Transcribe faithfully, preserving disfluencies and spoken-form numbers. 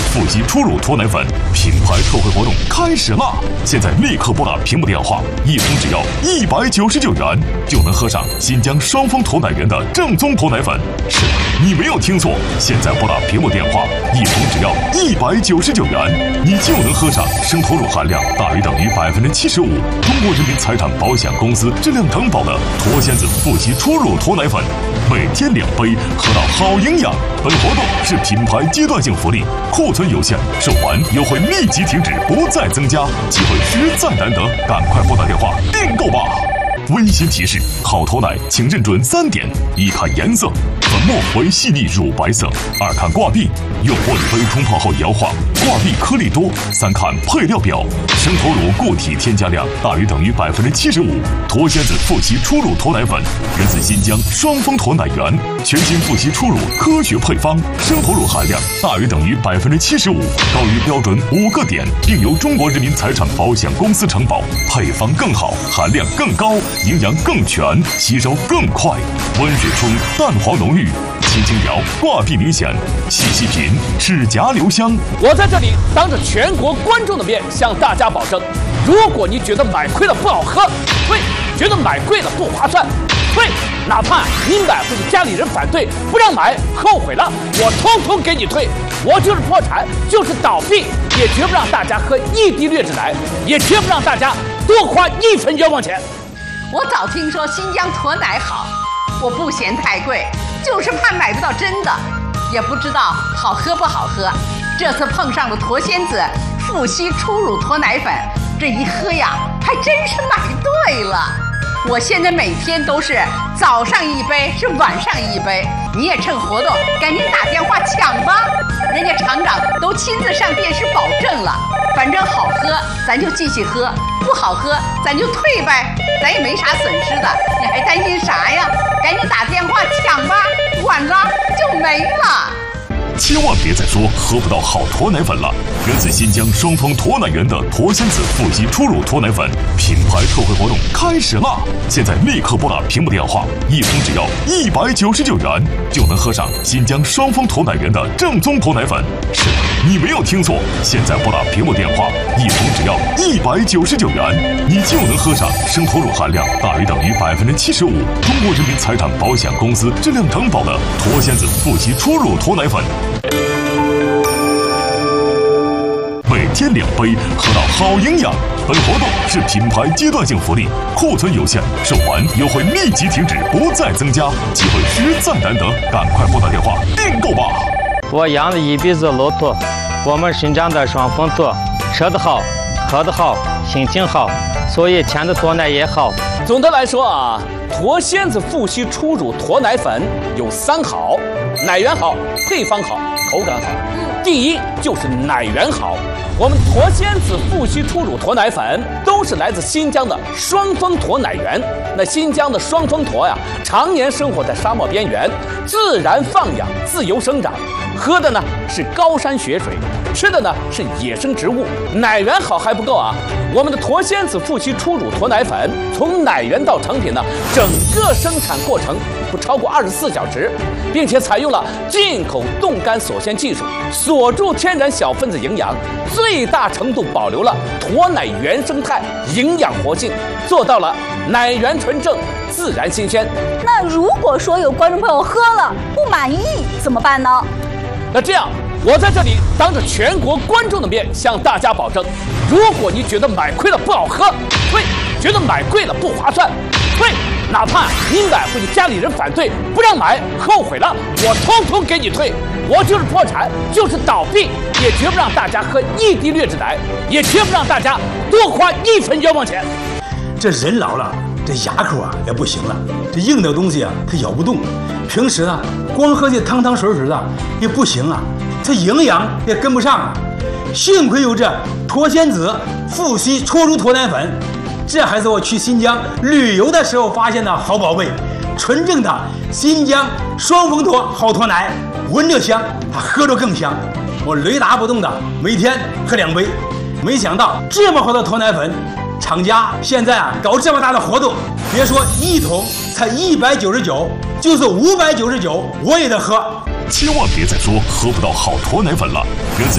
富硒初乳脱奶粉品牌特惠活动开始啦！现在立刻拨打屏幕电话，一瓶只要一百九十九元，就能喝上新疆双峰脱奶源的正宗脱奶粉。是的，你没有听错，现在拨打屏幕电话，一瓶只要一百九十九元，你就能喝上生脱乳含量大于等于百分之七十五，中国人民财产保险公司质量承保的脱仙子富硒初乳脱奶粉，每天两杯，喝到好营养。本活动是品牌阶段性福利，库存有限，售完优惠立即停止，不再增加，机会实在难得，赶快拨打电话订购吧！温馨提示：好脱奶请认准三点：一看颜色，粉末为细腻乳白色；二看挂壁，用玻璃杯冲泡后摇晃，挂壁颗粒多；三看配料表，生脱乳固体添加量大于等于百分之七十五。脱仙子富硒初乳脱奶粉源自新疆双峰脱奶源，全新富硒初乳科学配方，生脱乳含量大于等于百分之七十五，高于标准五个点，并由中国人民财产保险公司承保，配方更好，含量更高，营养更全，吸收更快，温水冲，蛋黄浓郁，轻轻摇，挂壁明显，细细品，齿颊留香。 我在这里当着全国观众的面向大家保证，如果你觉得买亏了不好喝，退；觉得买贵了不划算，退；哪怕你买回去家里人反对不让买，后悔了，我通通给你退。我就是破产，就是倒闭，也绝不让大家喝一滴劣质奶，也绝不让大家多花一分冤枉钱。 我早听说新疆脱奶好，我不嫌太贵，就是怕买不到真的，也不知道好喝不好喝。这次碰上了脱仙子富硒初乳脱奶粉，这一喝呀，还真是买对了。我现在每天都是早上一杯，是晚上一杯。你也趁活动赶紧打电话抢吧，人家厂长都亲自上电视保证了。反正好喝咱就继续喝，不好喝咱就退呗，咱也没啥损失的，你还担心啥呀？赶紧打电话抢吧，晚了就没了。 千万别再说喝不到好脱奶粉了！源自新疆双峰脱奶源的脱仙子富硒初乳脱奶粉品牌特惠活动开始啦！现在立刻拨打屏幕电话，一瓶只要一百九十九元，就能喝上新疆双峰脱奶源的正宗脱奶粉。是的，你没有听错，现在拨打屏幕电话，一瓶只要一百九十九元，你就能喝上生脱乳含量大于等于百分之七十五，中国人民财产保险公司质量承保的脱仙子富硒初乳脱奶粉。每天两杯，喝到好营养。本活动是品牌阶段性福利，库存有限，售完优惠立即停止，不再增加，机会实在难得，赶快拨打电话订购吧！ 我养了一辈子骆驼，我们生长的双峰驼，吃得好，喝得好，心情好，所以甜的脱奶也好。 总的来说啊，脱仙子富硒初乳脱奶粉有三好：奶源好，配方好，口感好。第一就是奶源好，我们脱仙子富硒初乳脱奶粉都是来自新疆的双峰驼奶源。那新疆的双峰驼呀，常年生活在沙漠边缘，自然放养，自由生长，喝的呢是高山雪水，吃的呢是野生植物。奶源好还不够啊，我们的脱仙子富硒初乳脱奶粉从奶源到成品呢，整个生产过程不超过二十四小时，并且采用了进口冻干锁鲜技术，锁住天然小分子营养，最大程度保留了驼奶原生态营养活性，做到了奶源纯正、自然新鲜。 那如果说有观众朋友喝了不满意怎么办呢？ 那这样，我在这里当着全国观众的面向大家保证，如果你觉得买亏了不好喝，退；觉得买贵了不划算，退；哪怕你买回去家里人反对不让买，后悔了，我通通给你退。我就是破产，就是倒闭，也绝不让大家喝一滴劣质奶，也绝不让大家多花一分冤枉钱。 这人老了，这牙口啊也不行了，这硬的东西啊它咬不动，平时呢光喝这汤汤水水的也不行啊，这营养也跟不上啊。幸亏有这脱仙子富硒初乳脱奶粉，这还是我去新疆旅游的时候发现的好宝贝，纯正的新疆双峰驼好脱奶，闻着香，它喝着更香。我雷打不动的每天喝两杯，没想到这么好的脱奶粉，厂家现在啊搞这么大的活动，别说一桶才一百九十九，就是五百九十九我也得喝。 千万别再说喝不到好脱奶粉了，源自